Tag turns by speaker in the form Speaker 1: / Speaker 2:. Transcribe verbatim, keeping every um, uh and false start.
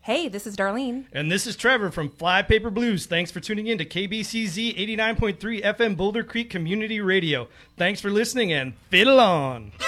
Speaker 1: Hey, this is Darlene.
Speaker 2: And this is Trevor from Flypaper Blues. Thanks for tuning in to K B C Z eighty-nine point three F M Boulder Creek Community Radio. Thanks for listening and fiddle on.